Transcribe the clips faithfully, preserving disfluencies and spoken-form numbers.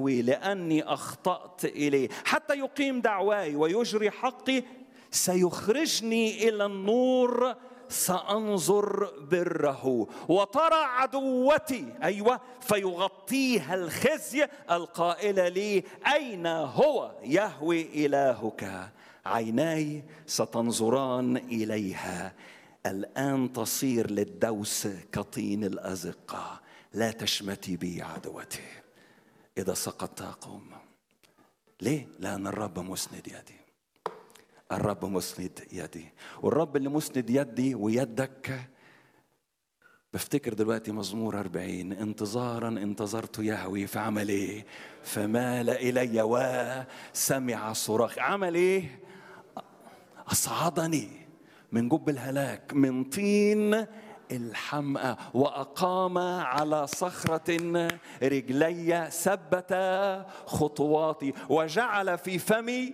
يهوي لأني أخطأت إليه، حتى يقيم دعواي ويجري حقي، سيخرجني إلى النور، سأنظر بره، وترى عدوتي أيوة فيغطيها الخزي، القائل لي أين هو يهوي إلهك؟ عيناي ستنظران إليها، الآن تصير للدوس كطين الأزقة، لا تشمتي بي عدوتي، إذا سقطت أقوم. ليه؟ لأن الرب مسند يدي، الرب مسند يدي، والرب اللي مسند يدي ويدك. بفتكر دلوقتي مزمور أربعين، انتظارا انتظرت يهوي فعمل ايه؟ فمال إلي وسمع صراخ. عمل ايه؟ أصعدني من جب الهلاك، من طين الحمأة، وأقام على صخرة رجلي، ثبت خطواتي، وجعل في فمي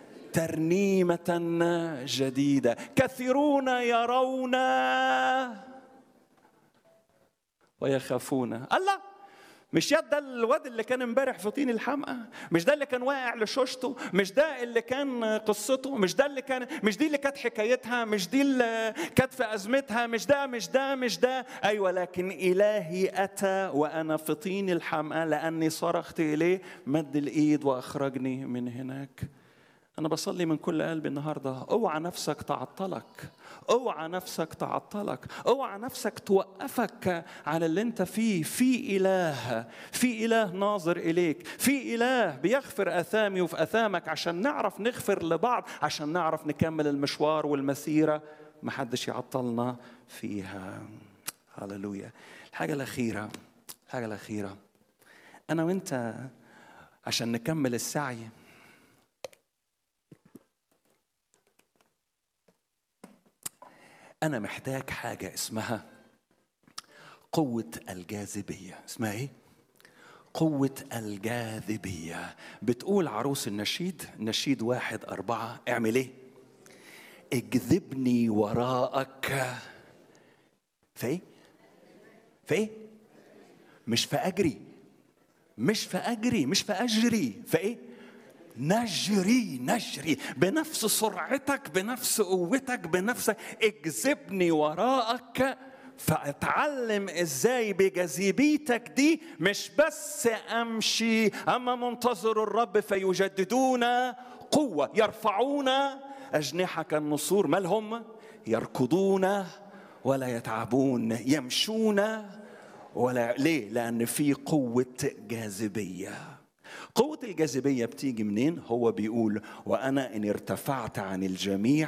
ترنيمة جديدة. كثيرون يرون ويخافون. الله، مش يد ده الواد اللي كان امبارح في طين الحمقى؟ مش ده اللي كان واقع لشوشته؟ مش ده اللي كان قصته؟ مش ده اللي كان، مش دي اللي كانت حكايتها؟ مش دي اللي كانت في أزمتها؟ مش ده مش ده مش ده أيوة، لكن إلهي أتى وأنا في طين الحمقى لأني صرخت إليه، مد الإيد وأخرجني من هناك. أنا بصلي من كل قلبي النهاردة، اوعى نفسك تعطلك، اوعى نفسك تعطلك، اوعى نفسك توقفك على اللي انت فيه. في إله، في إله ناظر إليك، في إله بيغفر أثامي وفي أثامك، عشان نعرف نغفر لبعض، عشان نعرف نكمل المشوار والمسيرة محدش يعطلنا فيها. هللويا. الحاجة الأخيرة، الحاجة الأخيرة أنا وإنت عشان نكمل السعي، أنا محتاج حاجة اسمها قوة الجاذبية. اسمها إيه؟ قوة الجاذبية. بتقول عروس النشيد، نشيد واحد أربعة، اعمل إيه؟ اجذبني وراءك. فإيه؟ فإيه؟ مش فأجري، مش فأجري، مش فأجري، فإيه؟ نجري نجري بنفس سرعتك، بنفس قوتك، بنفسك. اجذبني وراءك، فأتعلم إزاي بجاذبيتك دي مش بس أمشي، أما منتظر الرب فيجددون قوة، يرفعون أجنحة كالنسور. ما لهم؟ يركضون ولا يتعبون، يمشون ولا. ليه؟ لأن في قوة جاذبية. قوة الجاذبية بتيجي منين؟ هو بيقول وأنا إن ارتفعت عن الجميع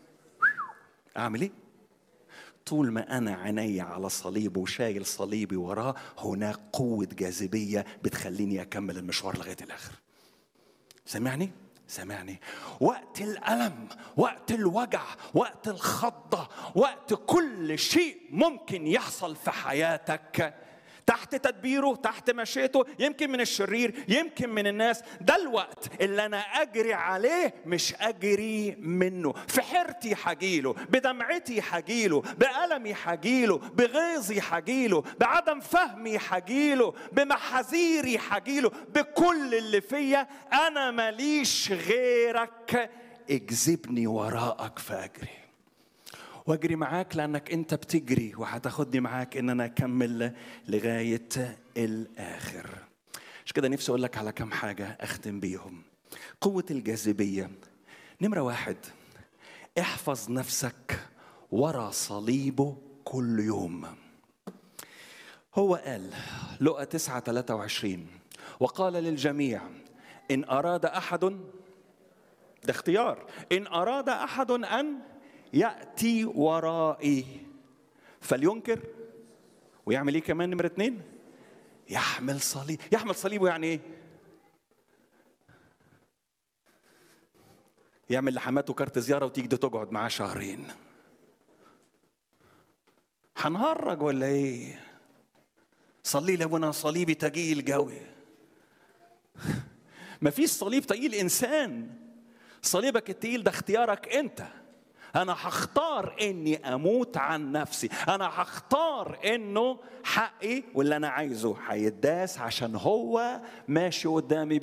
أعمل إيه؟ طول ما أنا عيني على صليب وشايل صليبي وراه، هناك قوة جاذبية بتخليني أكمل المشوار لغاية الآخر. سمعني؟ سمعني. وقت الألم، وقت الوجع، وقت الخضة، وقت كل شيء ممكن يحصل في حياتك تحت تدبيره، تحت مشيته، يمكن من الشرير، يمكن من الناس، ده الوقت اللي أنا أجري عليه مش أجري منه. في حيرتي حجيله، بدمعتي حجيله، بألمي حجيله، بغيظي حجيله، بعدم فهمي حجيله، بمحاذيري حجيله، بكل اللي فيا. أنا ماليش غيرك، اجذبني وراءك فأجري، واجري معاك، لأنك أنت بتجري وهتاخدني معاك إن أنا أكمل لغاية الآخر. مش كده؟ نفسي أقول لك على كم حاجة أختم بيهم. قوة الجاذبية، نمرة واحد، احفظ نفسك ورا صليبه كل يوم. هو قال لقى تسعة ثلاثة وعشرين وقال للجميع إن أراد أحد، ده اختيار، إن أراد أحد أن يأتي ورائي فلينكر ويعمل ايه كمان؟ نمرة اتنين، يحمل صليب. يحمل صليبه يعني ايه؟ يعمل لحماته كارت زيارة وتيجي تقعد معاه شهرين. هنهرج ولا ايه؟ صلي لي وانا صليبي تقيل قوي. مفيش صليب تقيل انسان، صليبك التقيل ده اختيارك انت. أنا هختار إني أموت عن نفسي، أنا هختار إنه حقي واللي أنا عايزه هيداس عشان هو ماشي قدامي